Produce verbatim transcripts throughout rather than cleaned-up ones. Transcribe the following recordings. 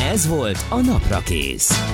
Ez volt a Naprakész.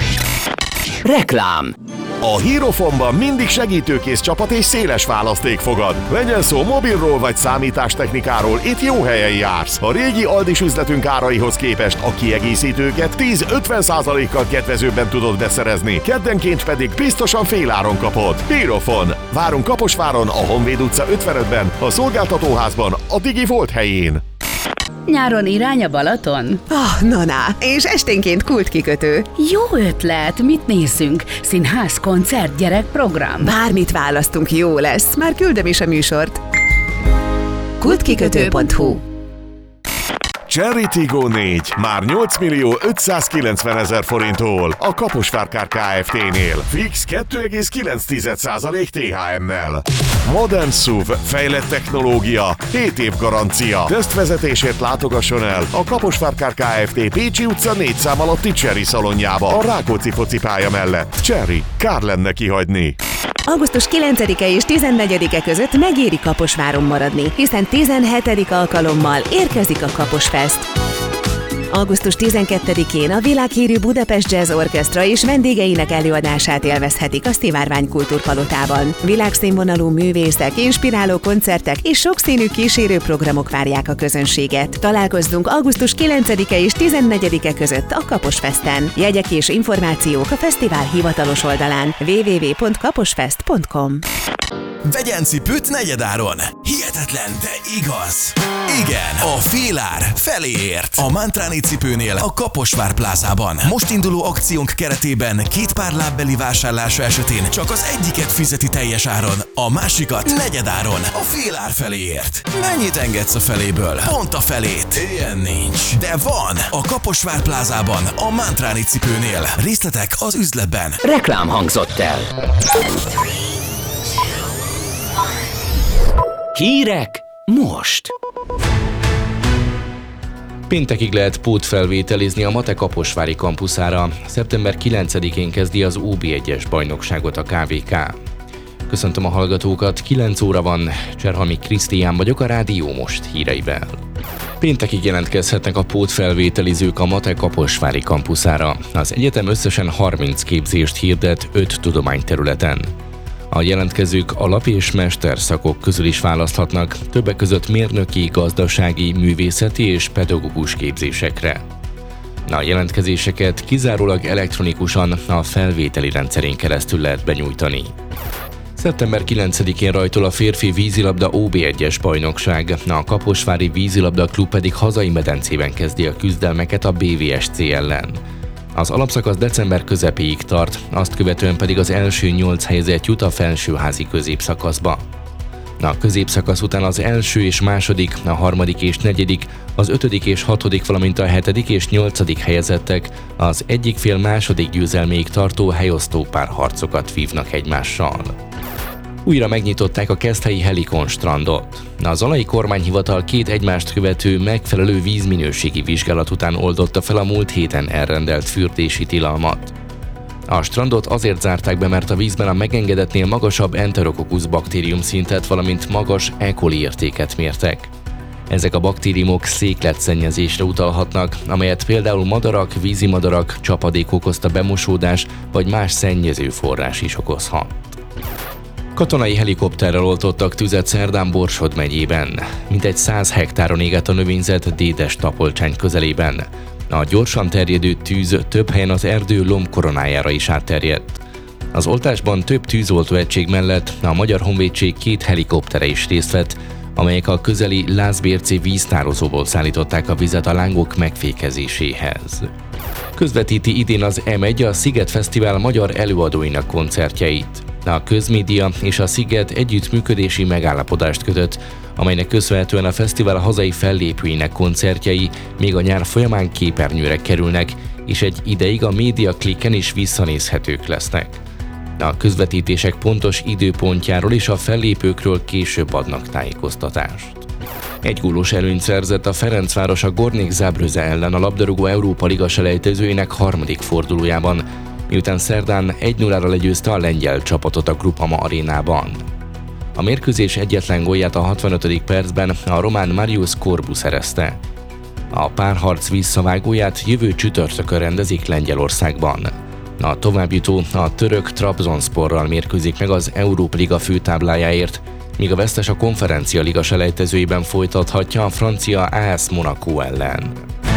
Reklám. A Hierophonban mindig segítőkész csapat és széles választék fogad. Legyen szó mobilról vagy számítástechnikáról, itt jó helyen jársz. A régi Aldis üzletünk áraihoz képest a kiegészítőket tíz-ötven százalékkal kedvezőbben tudod beszerezni, keddenként pedig biztosan féláron kapod. Hierophon. Várunk Kaposváron, a Honvéd utca ötvenötben, a szolgáltatóházban, a Digi Volt helyén. Nyáron irány a Balaton? Ah, na, na, és esténként kultkikötő. Jó ötlet, mit nézzünk? Színház, koncert, gyerekprogram? Bármit választunk, jó lesz, már küldöm is a műsort. kultkikötő pont hu Cherry Tiggo négy, már nyolc millió ötszázkilencven ezer forinttól a Kaposvár Kár Kft-nél. Fix kettő egész kilenc százalék té há em-mel. Modern es u vé, fejlett technológia, hét év garancia. Tesztvezetésért látogasson el a Kaposvár Kár Kft. Pécsi utca négy szám alatti Cherry szalonjába, a Rákóczi focipálya mellett. Cherry, kár lenne kihagyni. augusztus kilencedike és tizennegyedike között megéri Kaposváron maradni, hiszen tizenhetedik alkalommal érkezik a Kaposfest. augusztus tizenkettedikén a világhírű Budapest Jazz Orchestra és vendégeinek előadását élvezhetik a Szivárvány Kultúrpalotában. Világszínvonalú művészek, inspiráló koncertek és sokszínű kísérőprogramok várják a közönséget. Találkozzunk augusztus kilencedike és tizennegyedike között a Kaposfesten. Jegyek és információk a fesztivál hivatalos oldalán double-u double-u double-u pont kaposfest pont com. Vegyen cipőt negyedáron! Hihetetlen, de igaz! Igen, a félár felé ért. A Mantráni cipőnél a Kaposvár plázában. Most induló akciónk keretében két pár lábbeli vásárlása esetén csak az egyiket fizeti teljes áron, a másikat negyedáron. A félár felé ért. Mennyit engedsz a feléből? Pont a felét. Ilyen nincs. De van! A Kaposvár plázában, a Mantráni cipőnél. Részletek az üzletben. Reklám hangzott el. Hírek most. Péntekig lehet pótfelvételizni a MATE kaposvári kampuszára. szeptember kilencedikén kezdi az ó bé egyes bajnokságot a ká vé ká. Köszöntöm a hallgatókat, kilenc óra van, Cserhalmi Krisztián vagyok a Rádió Most híreivel. Péntekig jelentkezhetnek a pótfelvételizők a MATE kaposvári kampuszára. Az egyetem összesen harminc képzést hirdet öt tudományterületen. A jelentkezők alap- és mesterszakok közül is választhatnak, többek között mérnöki, gazdasági, művészeti és pedagógus képzésekre. A jelentkezéseket kizárólag elektronikusan a felvételi rendszerén keresztül lehet benyújtani. szeptember kilencedikén rajtol a férfi vízilabda ó bé egyes bajnokság, a Kaposvári Vízilabda Klub pedig hazai medencében kezdi a küzdelmeket a bé vé es cé ellen. Az alapszakasz december közepéig tart, azt követően pedig az első nyolc helyezett jut a felsőházi középszakaszba. A középszakasz után az első és második, a harmadik és negyedik, az ötödik és hatodik, valamint a hetedik és nyolcadik helyezettek az egyik fél második győzelméig tartó helyosztó párharcokat vívnak egymással. Újra megnyitották a keszthelyi Helikon strandot. Az Zalai kormányhivatal két egymást követő megfelelő vízminőségi vizsgálat után oldotta fel a múlt héten elrendelt fürdési tilalmat. A strandot azért zárták be, mert a vízben a megengedetnél magasabb Enterococcus baktérium szintet, valamint magas E. coli értéket mértek. Ezek a baktériumok széklettszennyezésre utalhatnak, amelyet például madarak, vízimadarak, csapadék okozta bemosódás vagy más szennyező forrás is okozhat. Katonai helikopterrel oltottak tüzet szerdán Borsod megyében. Mintegy száz hektáron égett a növényzet Dédes-Tapolcsány közelében. A gyorsan terjedő tűz több helyen az erdő lombkoronájára is átterjedt. Az oltásban több tűzoltó egység mellett a Magyar Honvédség két helikoptere is részt vett, amelyek a közeli Lászbérci víztározóból szállították a vizet a lángok megfékezéséhez. Közvetíti idén az em egy a Sziget Fesztivál magyar előadóinak koncertjeit. A közmédia és a Sziget együttműködési megállapodást kötött, amelynek köszönhetően a fesztivál hazai fellépőinek koncertjei még a nyár folyamán képernyőre kerülnek, és egy ideig a Média Klikken is visszanézhetők lesznek. A közvetítések pontos időpontjáról és a fellépőkről később adnak tájékoztatást. Egy gólós előnyt szerzett a Ferencváros a Gornik Zabrze ellen a labdarúgó Európa Liga selejtezőinek harmadik fordulójában, miután szerdán egy nullára legyőzte a lengyel csapatot a Groupama arénában. A mérkőzés egyetlen gólját a hatvanötödik percben a román Marius Corbu szerezte. A párharc visszavágóját jövő csütörtökön rendezik Lengyelországban. A továbbjutó a török Trabzonsporral mérkőzik meg az Európa Liga főtáblájáért, míg a vesztes a Konferencia Liga selejtezőiben folytathatja a francia á es Monaco ellen.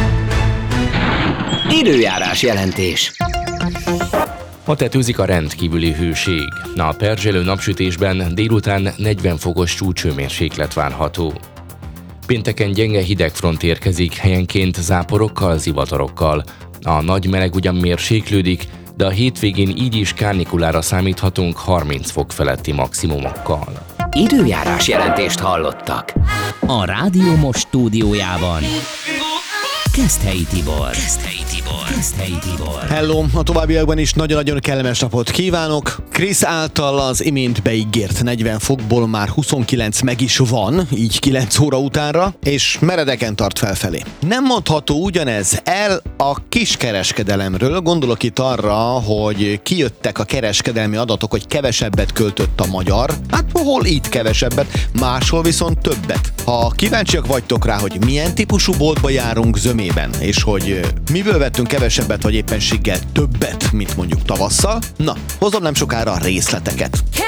Időjárás jelentés. Ma tetőzik a rendkívüli hőség. A perzselő napsütésben délután negyven fokos csúcshőmérséklet várható. Pénteken gyenge hidegfront érkezik, helyenként záporokkal, zivatarokkal. A nagy meleg ugyan mérséklődik, de a hétvégén így is kárnikulára számíthatunk harminc fok feletti maximumokkal. Időjárás jelentést hallottak. A Rádió Most stúdiójában Keszthelyi Tibor. Keszthelyi Tibor. Keszthelyi Tibor. Hello, a továbbiakban is nagyon-nagyon kellemes napot kívánok. Krisz által az imént beígért negyven fokból már huszonkilenc meg is van, így kilenc óra utánra, és meredeken tart felfelé. Nem mondható ugyanez el a kiskereskedelemről, gondolok itt arra, hogy kijöttek a kereskedelmi adatok, hogy kevesebbet költött a magyar, hát hol itt kevesebbet, máshol viszont többet. Ha kíváncsiak vagytok rá, hogy milyen típusú boltba járunk zömében, és hogy miből vettünk kevesebbet, vagy éppenséggel többet, mint mondjuk tavasszal, na, hozom nem sokára a részleteket.